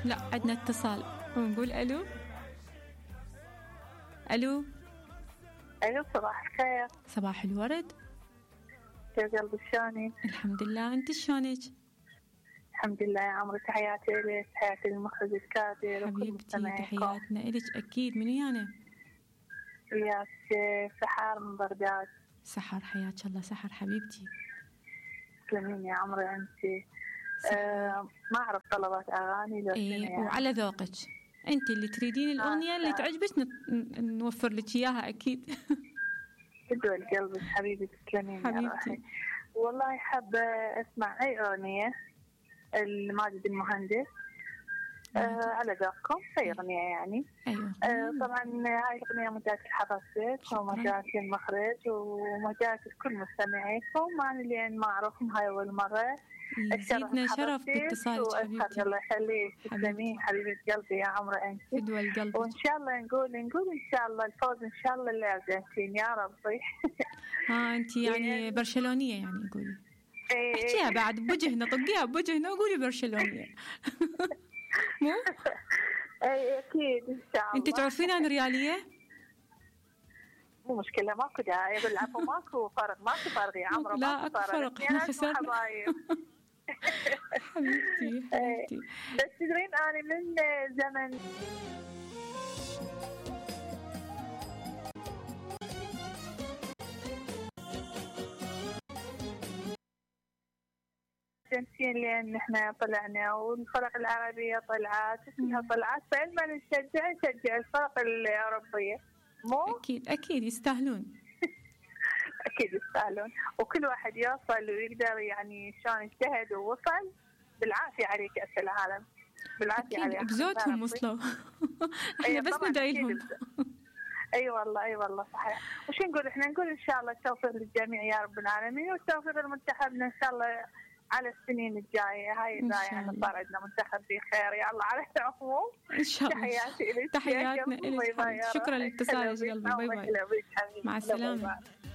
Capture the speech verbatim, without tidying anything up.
لا عندنا اتصال ونقول ألو. ألو. ألو صباح الخير. صباح الورد. كيف قلبك شلونك؟ الحمد لله، أنت شلونك؟ الحمد لله يا عمري. تحياتي لك، تحياتي للمخرج الكاتب حبيبتي. تحياتنا إلك أكيد. من ويانا؟ وياك سحر من بغداد. سحر، حياك الله سحر حبيبتي. تسلمين يا عمري. أنت آه ما أعرف طلبات أغاني لو إيه يعني. وعلى ذوقك أنت اللي تريدين الأغنية اللي تعجبك نوفر لك إياها أكيد. بدو قلبك حبيبي. تسلمين حبيبتي. والله حابة أسمع أي أغنية الماجد المهندس. آه على ذوقكم أي أغنية يعني. أيوة. آه طبعا هاي الأغنية مجال الحفاظات ومجال المخرج ومجال كل مستمعيكم. أنا اللي ما أعرفهم هاي أول مرة. يزيدنا شرف باتصالك حبيبتي. الله يخليك. تسلمين حبيبة قلبي يا عمري أنت. فدوى القلب. وإن شاء الله نقول نقول إن شاء الله الفوز إن شاء الله للأرجنتين يا ربي. ها أنت يعني برشلونية يعني قولي. احكيها بعد بوجهنا، طقيها بوجهنا وقولي برشلونية. مو؟ اي اكيد ان شاء الله. انت تعرفين انا ريالية؟ مو مشكلة ماكو داعي بالعفو. ماكو فرق ماكو فرق يا عمرو. لا اكو فرق احنا خسرنا. حبيبتي حبيبتي. بس تدرين انا من زمن الجنسين لأن إحنا طلعنا والفرق العربية طلعت فيها طلعت، فإلما نشجع نشجع الفرق الأوروبية. مو أكيد أكيد يستاهلون. أكيد يستاهلون. وكل واحد يوصل ويقدر يعني شلون اجتهد ووصل. بالعافية عليه كأس العالم. بالعافية عليه. بزودهم وصلوا. إحنا بس ندعي لهم. اي أيوة والله اي أيوة والله صحيح. وش نقول احنا نقول ان شاء الله التوفيق للجميع يا رب العالمين، والتوفيق لمنتخبنا ان شاء الله على السنين الجاية. هاي يعني صار عندنا منتخب بخير يا الله على العموم. ان شاء الله. تحياتي لك. تحياتنا لك. شكرا لاتصالك قلبي. باي باي. مع السلامة.